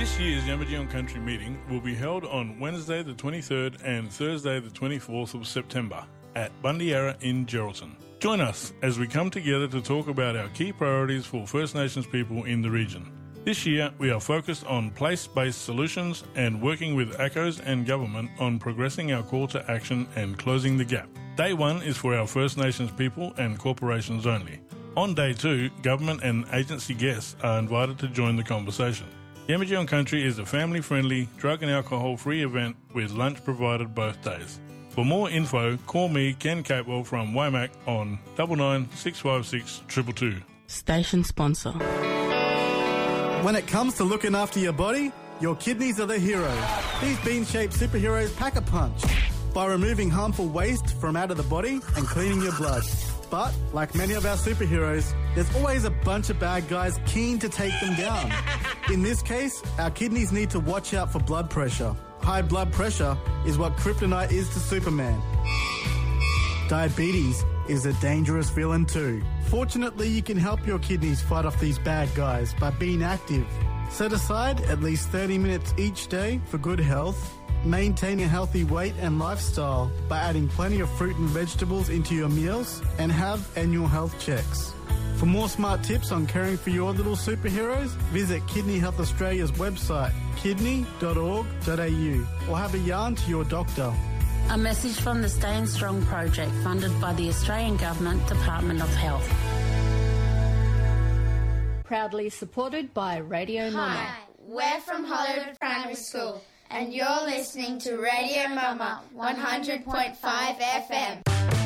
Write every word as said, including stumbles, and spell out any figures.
This year's Yamaji on Country meeting will be held on Wednesday the twenty-third and Thursday the twenty-fourth of September at Bundyarra in Geraldton. Join us as we come together to talk about our key priorities for First Nations people in the region. This year we are focused on place-based solutions and working with A C Os and government on progressing our call to action and closing the gap. Day one is for our First Nations people and corporations only. On day two, government and agency guests are invited to join the conversation. Yamaji on Country is a family-friendly, drug and alcohol-free event with lunch provided both days. For more info, call me, Ken Capewell from Waimak on nine nine six five six two two two. Station sponsor. When it comes to looking after your body, your kidneys are the hero. These bean-shaped superheroes pack a punch by removing harmful waste from out of the body and cleaning your blood. But, like many of our superheroes, there's always a bunch of bad guys keen to take them down. In this case, our kidneys need to watch out for blood pressure. High blood pressure is what kryptonite is to Superman. Diabetes is a dangerous villain too. Fortunately, you can help your kidneys fight off these bad guys by being active. Set aside at least thirty minutes each day for good health. Maintain a healthy weight and lifestyle by adding plenty of fruit and vegetables into your meals, and have annual health checks. For more smart tips on caring for your little superheroes, visit Kidney Health Australia's website, kidney dot org dot a u, or have a yarn to your doctor. A message from the Staying Strong project funded by the Australian Government Department of Health. Proudly supported by Radio Mama. Hi, we're from Hollywood Primary School, and you're listening to Radio Mama one hundred point five F M.